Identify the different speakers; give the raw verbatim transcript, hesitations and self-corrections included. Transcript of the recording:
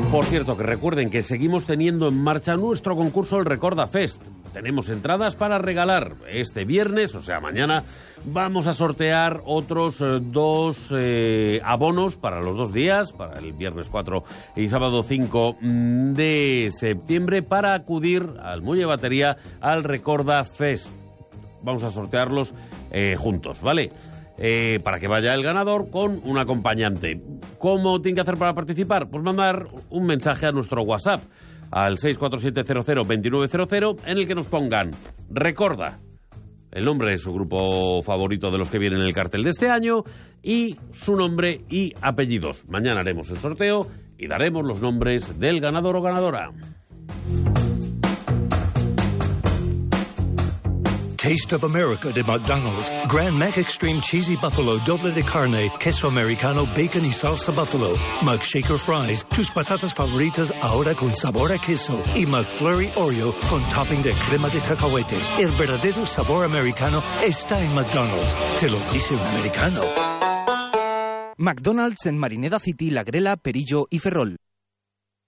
Speaker 1: Por cierto, que recuerden que seguimos teniendo en marcha nuestro concurso El Recorda Fest. Tenemos entradas para regalar este viernes, o sea, mañana, vamos a sortear otros eh, dos eh, abonos para los dos días, para el viernes cuatro y sábado cinco de septiembre, para acudir al Muelle Batería al Recorda Fest. Vamos a sortearlos eh, juntos, ¿vale? Eh, para que vaya el ganador con un acompañante. ¿Cómo tiene que hacer para participar? Pues mandar un mensaje a nuestro WhatsApp al seis cuatro siete cero cero dos nueve cero cero en el que nos pongan Recorda, el nombre de su grupo favorito de los que vienen en el cartel de este año y su nombre y apellidos. Mañana haremos el sorteo y daremos los nombres del ganador o ganadora.
Speaker 2: Taste of America de McDonald's. Grand Mac Extreme Cheesy Buffalo, doble de carne, queso americano, bacon y salsa buffalo. McShaker Fries, tus patatas favoritas ahora con sabor a queso. Y McFlurry Oreo con topping de crema de cacahuete. El verdadero sabor americano está en McDonald's. Te lo dice un americano.
Speaker 3: McDonald's en Marineda City, La Grela, Perillo y Ferrol.